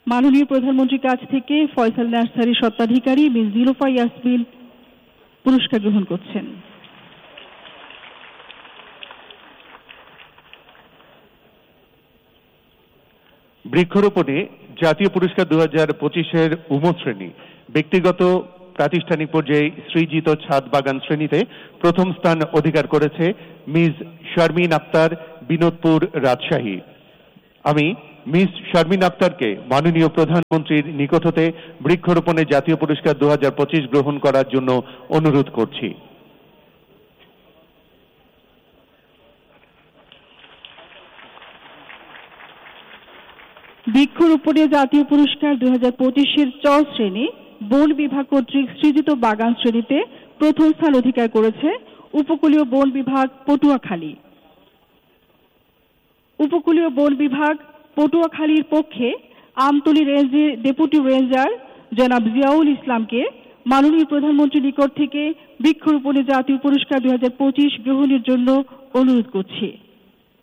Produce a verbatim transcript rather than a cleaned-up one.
মাননীয় প্রধানমন্ত্রীর কাছ থেকে ফয়সাল নার্সারি স্বত্বাধিকারী মিস নিলুফা ইয়াসমিন পুরস্কার গ্রহণ করছেন। বৃক্ষরোপণে জাতীয় পুরস্কার দু হাজার পঁচিশের উম শ্রেণী ব্যক্তিগত প্রাতিষ্ঠানিক পর্যায়ে সৃজিত ছাদ বাগান শ্রেণীতে প্রথম স্থান অধিকার করেছে মিস শারমিন আক্তার, বিনোদপুর, রাজশাহী। আমি মিস শারমিন আক্তারকে মাননীয় প্রধানমন্ত্রীর নিকট হতে বৃক্ষরোপণে জাতীয় পুরস্কার দু হাজার পঁচিশ গ্রহণ করার জন্য অনুরোধ করছি। বৃক্ষরোপণে জাতীয় পুরস্কার দুই হাজার পঁচিশের চ শ্রেণী বন বিভাগ কর্তৃক সৃজিত বাগান শ্রেণীতে প্রথম স্থান অধিকার করেছে উপকূলীয় বন বিভাগ পটুয়াখালী। উপকূলীয় বন বিভাগ পটুয়াখালীর পক্ষে আমতলী রেঞ্জের ডেপুটি রেঞ্জার জনাব জিয়াউল ইসলামকে মাননীয় প্রধানমন্ত্রীর নিকট থেকে বৃক্ষরোপণে জাতীয় পুরস্কার দুই হাজার পঁচিশ গ্রহণের জন্য অনুরোধ করছি।